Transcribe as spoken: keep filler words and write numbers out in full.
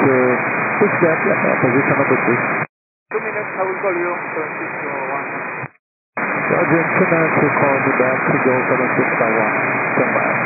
uh, push that, yeah, uh, position number two. Two minutes, I will call you, seven six one. Roger, two minutes, we'll call you back to go seven six one. Stand by.